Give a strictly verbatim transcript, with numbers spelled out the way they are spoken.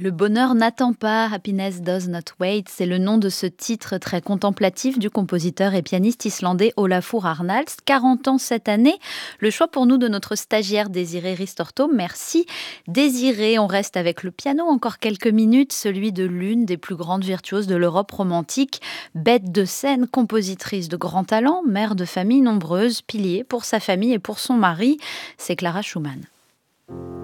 Le bonheur n'attend pas, Happiness Does Not Wait, c'est le nom de ce titre très contemplatif du compositeur et pianiste islandais Olafur Arnalds. quarante ans cette année, le choix pour nous de notre stagiaire Désiré Ristorto. Merci Désiré, on reste avec le piano encore quelques minutes, celui de l'une des plus grandes virtuoses de l'Europe romantique, bête de scène, compositrice de grand talent, mère de famille nombreuse, pilier pour sa famille et pour son mari, c'est Clara Schumann.